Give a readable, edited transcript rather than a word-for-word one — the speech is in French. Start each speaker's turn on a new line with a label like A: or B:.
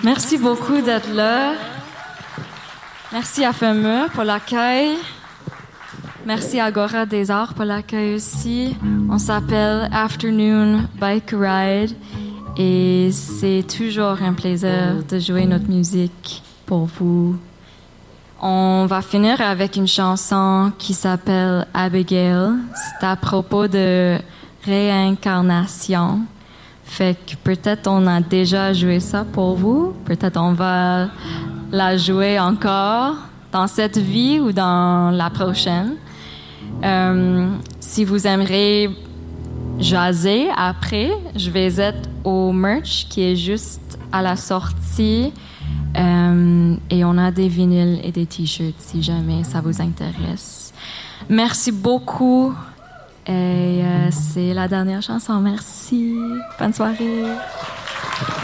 A: Merci beaucoup d'être là. Merci à FEME pour l'accueil. Merci à Agora des Arts pour l'accueil aussi. On s'appelle Afternoon Bike Ride et c'est toujours un plaisir de jouer notre musique pour vous. On va finir avec une chanson qui s'appelle Abigail. C'est à propos de réincarnation. Fait que peut-être on a déjà joué ça pour vous. Peut-être on va la jouer encore dans cette vie ou dans la prochaine. Si vous aimeriez jaser après, je vais être au merch qui est juste à la sortie. Et on a des vinyles et des t-shirts si jamais ça vous intéresse. Merci beaucoup. Et c'est la dernière chanson. Merci. Bonne soirée.